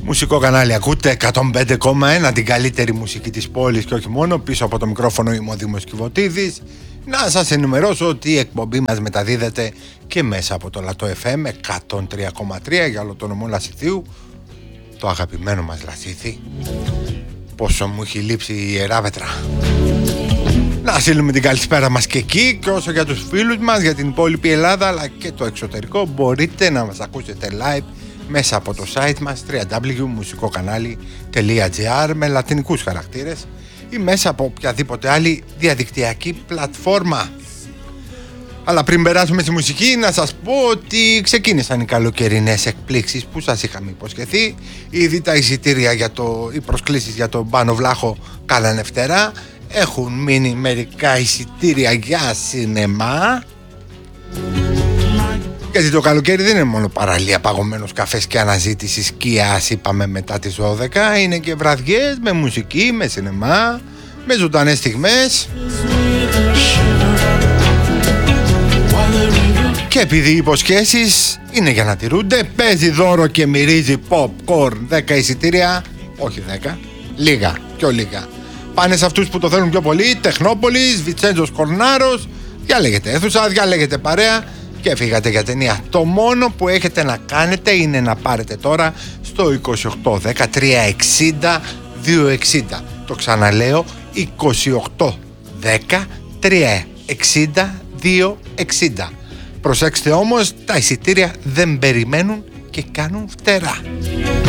Μουσικό κανάλι ακούτε 105,1, την καλύτερη μουσική της πόλης και όχι μόνο. Πίσω από το μικρόφωνο είμαι ο Δήμος Κιβωτίδης. Να σας ενημερώσω ότι η εκπομπή μας μεταδίδεται και μέσα από το Λατό FM 103,3 για όλο το νομό Λασιθίου, το αγαπημένο μας Λασίθι. Πόσο μου έχει λείψει η Ιεράβετρα. Να στείλουμε την καλησπέρα μας και εκεί, και όσο για τους φίλους μας, για την υπόλοιπη Ελλάδα αλλά και το εξωτερικό, μπορείτε να μας ακούσετε live μέσα από το site μας www.musikokanali.gr με λατινικούς χαρακτήρες ή μέσα από οποιαδήποτε άλλη διαδικτυακή πλατφόρμα. Αλλά πριν περάσουμε στη μουσική, να σας πω ότι ξεκίνησαν οι καλοκαιρινές εκπλήξεις που σας είχαμε υποσχεθεί. Ήδη τα εισιτήρια οι προσκλήσεις για τον Πάνο Βλάχο κάνανε φτερά. Έχουν μείνει μερικά εισιτήρια για σινεμά. Γιατί το καλοκαίρι δεν είναι μόνο παραλία, παγωμένος καφές και αναζήτηση σκιάς, είπαμε, μετά τις 12. Είναι και βραδιές με μουσική, με σινεμά, με ζωντανές στιγμές. Και επειδή οι υποσχέσεις είναι για να τηρούνται, παίζει δώρο και μυρίζει popcorn. 10 εισιτήρια, όχι 10, λίγα, πιο λίγα. Πάνε σε αυτούς που το θέλουν πιο πολύ. Τεχνόπολης, Βιτσέντζος Κορνάρος. Διαλέγετε αίθουσα, διαλέγετε παρέα και φύγατε για ταινία. Το μόνο που έχετε να κάνετε είναι να πάρετε τώρα στο 2810 360 260. Το ξαναλέω, 2810 360 260. Προσέξτε όμως, τα εισιτήρια δεν περιμένουν και κάνουν φτερά.